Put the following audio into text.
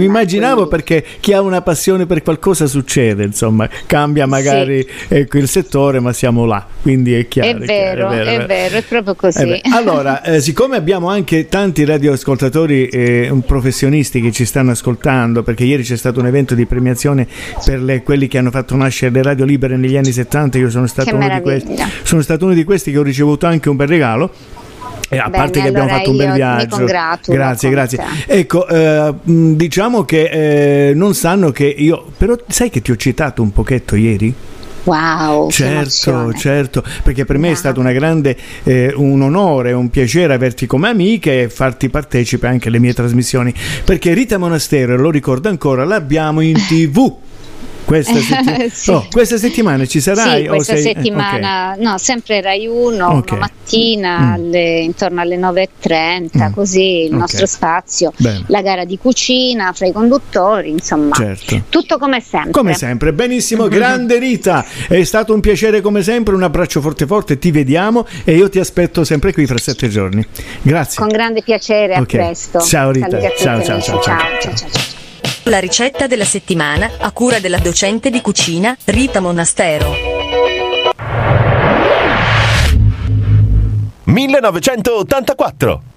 mi immaginavo, perché chi ha una passione per qualcosa succede, insomma, cambia magari il settore, ma siamo là, quindi è chiaro. È vero, è proprio così. Allora, siccome abbiamo anche tanti radioascoltatori professionisti che ci stanno ascoltando, perché ieri c'è stato un evento di premiazione per quelli che hanno fatto nascere le radio libere negli anni 70, io sono stato uno di questi che ho ricevuto anche un bel regalo. A parte che abbiamo fatto un bel viaggio, grazie. Ecco, diciamo che non sanno che io, però sai che ti ho citato un pochetto ieri? Wow, certo, perché per me è stato una grande un onore, un piacere averti come amica e farti partecipe anche alle mie trasmissioni, perché Rita Monastero, lo ricordo ancora, l'abbiamo in TV. Questa settimana ci sarai? Sì, questa settimana, no, sempre Rai 1, una mattina intorno alle 9:30, così il nostro spazio. Bene. La gara di cucina fra i conduttori, insomma, tutto come sempre. Come sempre, benissimo, grande Rita, è stato un piacere come sempre, un abbraccio forte, ti vediamo e io ti aspetto sempre qui fra 7 giorni. Grazie. Con grande piacere, a presto. Ciao Rita, ciao. La ricetta della settimana a cura della docente di cucina Rita Monastero. 1984